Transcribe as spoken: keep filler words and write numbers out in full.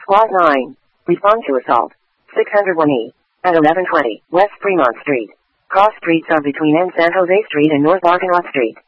Squad nine. Respond to assault. six oh one E. At eleven twenty, West Fremont Street. Cross streets are between N San Jose Street and North Argonaut Street.